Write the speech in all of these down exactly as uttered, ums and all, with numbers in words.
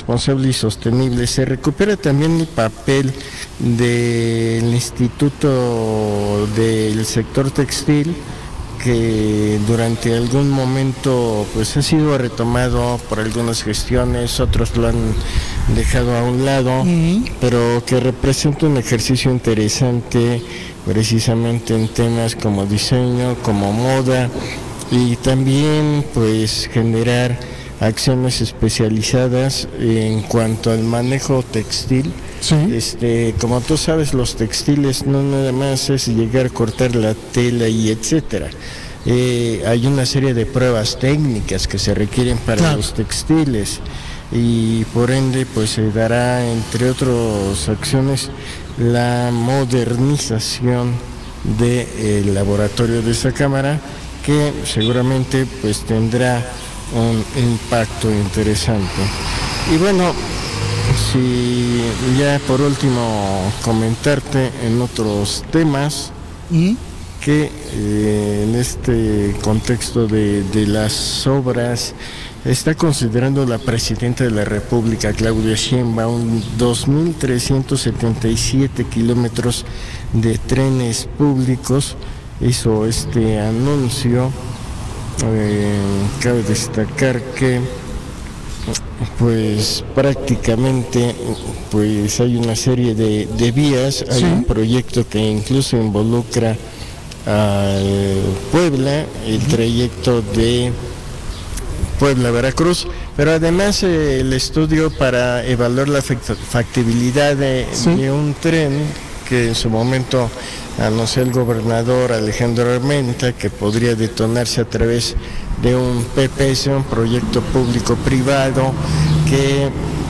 responsable y sostenible. Se recupera también el papel del Instituto del Sector Textil, que durante algún momento pues ha sido retomado por algunas gestiones, otros lo han dejado a un lado, uh-huh. pero que representa un ejercicio interesante precisamente en temas como diseño, como moda, y también pues generar acciones especializadas en cuanto al manejo textil. Sí. Este, como tú sabes, los textiles no nada más es llegar a cortar la tela y etcétera. Eh, hay una serie de pruebas técnicas que se requieren para claro. los textiles, y por ende pues se dará, entre otras acciones, la modernización del laboratorio de esa cámara, que seguramente pues tendrá un impacto interesante. Y bueno, si ya por último comentarte en otros temas, ¿Mm? que eh, en este contexto de, de las obras está considerando la Presidenta de la República, Claudia Sheinbaum, dos mil trescientos setenta y siete kilómetros de trenes públicos. Hizo este anuncio. Eh, cabe destacar que pues prácticamente pues hay una serie de, de vías, hay ¿Sí? un proyecto que incluso involucra a Puebla, el trayecto de Puebla a Veracruz, pero además eh, el estudio para evaluar la factibilidad de, ¿Sí? de un tren que en su momento anunció el gobernador Alejandro Armenta, que podría detonarse a través de un P P S, un proyecto público-privado, que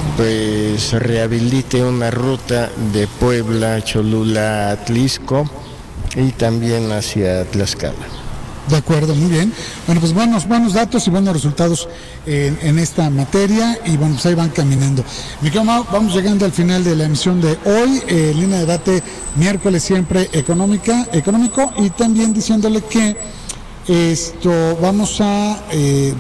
pues rehabilite una ruta de Puebla, Cholula, Atlisco y también hacia Tlaxcala. De acuerdo, muy bien. Bueno, pues buenos, buenos datos y buenos resultados en, en esta materia, y bueno, pues ahí van caminando. Mi querido Mau, vamos llegando al final de la emisión de hoy, eh, línea de debate miércoles siempre económica, económico, y también diciéndole que esto vamos a eh,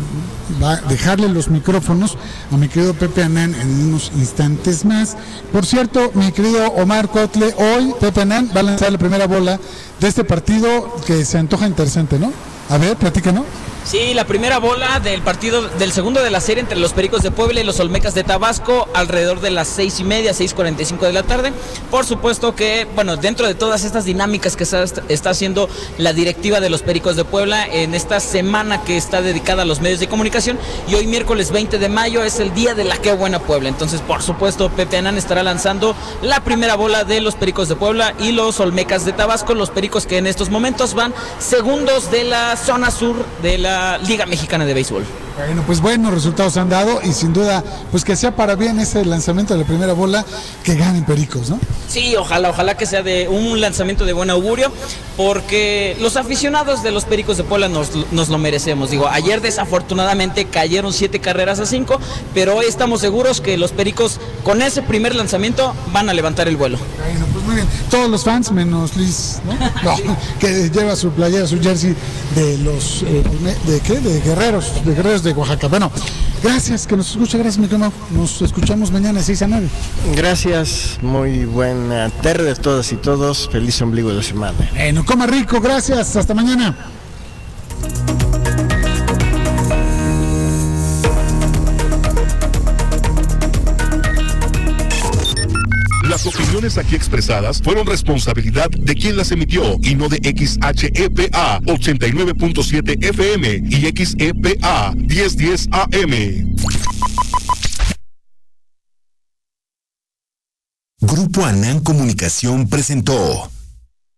va a dejarle los micrófonos a mi querido Pepe Anán en unos instantes más. Por cierto, mi querido Omar Cotle, hoy Pepe Anán va a lanzar la primera bola de este partido que se antoja interesante, ¿no? A ver, platícanos. Sí, la primera bola del partido, del segundo de la serie entre los Pericos de Puebla y los Olmecas de Tabasco, alrededor de las seis y media, seis cuarenta y cinco de la tarde. Por supuesto que, bueno, dentro de todas estas dinámicas que está, está haciendo la directiva de los Pericos de Puebla en esta semana que está dedicada a los medios de comunicación, y hoy miércoles veinte de mayo es el día de la Qué Buena Puebla. Entonces, por supuesto, Pepe Anán estará lanzando la primera bola de los Pericos de Puebla y los Olmecas de Tabasco, los Pericos que en estos momentos van segundos de la zona sur de la Liga Mexicana de Béisbol. Bueno, pues buenos resultados han dado, y sin duda, pues que sea para bien ese lanzamiento de la primera bola, que ganen Pericos, ¿no? Sí, ojalá, ojalá que sea de un lanzamiento de buen augurio, porque los aficionados de los Pericos de Puebla nos, nos lo merecemos. Digo, ayer desafortunadamente cayeron siete carreras a cinco, pero hoy estamos seguros que los Pericos con ese primer lanzamiento van a levantar el vuelo. Bueno, pues muy bien. Todos los fans, menos Liz, ¿no? No, sí. Que lleva su playera, su jersey de los, eh, ¿de qué? De guerreros, de guerreros de Oaxaca. Bueno, gracias, que nos escucha, gracias, mi querido. Nos escuchamos mañana de seis a nueve. Gracias, muy buena tarde a todas y todos, feliz ombligo de semana. Bueno, coma rico, gracias, hasta mañana. Las opiniones aquí expresadas fueron responsabilidad de quien las emitió y no de X H E P A ochenta y nueve punto siete F M y X E P A diez diez A M. Grupo Anán Comunicación presentó